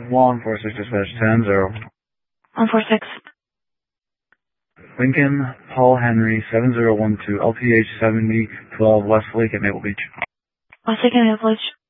146 dispatch 10-0. 146. Lincoln, Paul Henry, 7012, LPH 7012, Westlake at Maple Beach. Westlake and Maple Beach.